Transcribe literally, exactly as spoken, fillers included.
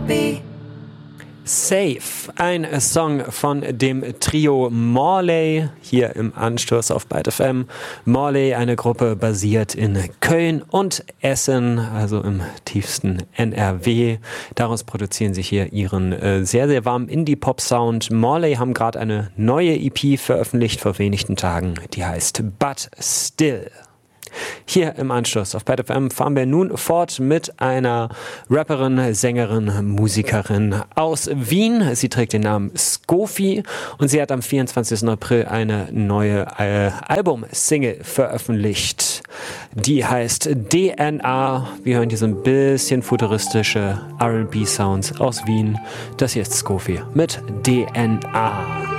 be. Safe, ein Song von dem Trio Morley, hier im Anstoß auf Byte F M. Morley, eine Gruppe basiert in Köln und Essen, also im tiefsten N R W. Daraus produzieren sie hier ihren äh, sehr, sehr warmen Indie-Pop-Sound. Morley haben gerade eine neue E P veröffentlicht vor wenigen Tagen, die heißt But Still. Hier im Anschluss auf Byte F M fahren wir nun fort mit einer Rapperin, Sängerin, Musikerin aus Wien. Sie trägt den Namen Skofi und sie hat am vierundzwanzigsten April eine neue äh, Album-Single veröffentlicht. Die heißt D N A. Wir hören hier so ein bisschen futuristische R and B-Sounds aus Wien. Das hier ist Skofi mit D N A.